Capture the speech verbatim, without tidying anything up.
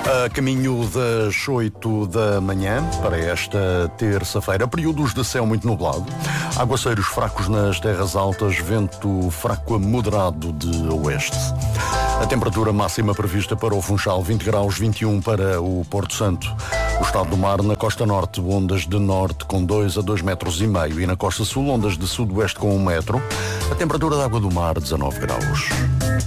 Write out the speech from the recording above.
A caminho das oito da manhã para esta terça-feira, períodos de céu muito nublado, aguaceiros fracos nas terras altas, vento fraco a moderado de oeste. A temperatura máxima prevista para o Funchal, vinte graus, vinte e um para o Porto Santo. O estado do mar na costa norte, ondas de norte com dois a dois metros e meio, e na costa sul, ondas de sudoeste com um metro. A temperatura da água do mar, dezanove graus.